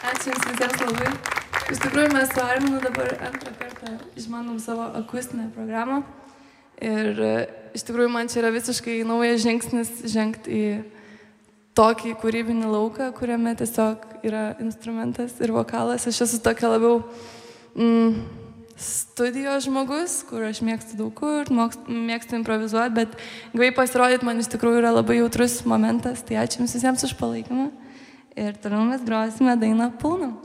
Ačiū Jums visiems labai. Iš tikrųjų, mes su Arminu dabar antrą kartą išmanom savo akustinę programą. Ir iš tikrųjų, man čia yra visiškai naujas žingsnis žengti į tokį kūrybinį lauką, kuriame tiesiog yra instrumentas ir vokalas. Aš esu tokia labiau studijos žmogus, kur aš mėgstu daug kur, mėgstu improvizuoti, bet gyvai pasirodyti man iš tikrųjų yra labai jautrus momentas. Tai ačiū Jums visiems už palaikymą. Ir toliau mes grosime dainą Pilna.